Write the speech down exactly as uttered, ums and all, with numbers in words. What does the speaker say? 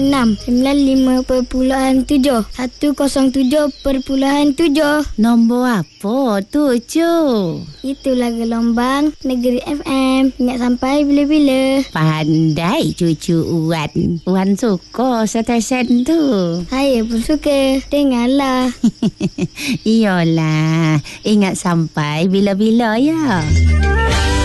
enam sembilan lima perpuluhan tujuh satu kosong tujuh perpuluhan tujuh. Nombor apa tu, Cu? Itulah gelombang Negeri F M. Ingat sampai bila-bila. Pandai cucu Wan. Wan suka stesen tu. Saya pun suka. Dengarlah. Iyalah. Ingat sampai bila-bila ya.